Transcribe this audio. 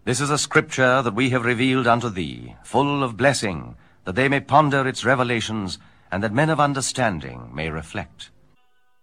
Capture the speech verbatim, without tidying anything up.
This is a scripture that we have revealed unto thee, full of blessing, that they may ponder its revelations, and that men of understanding may reflect.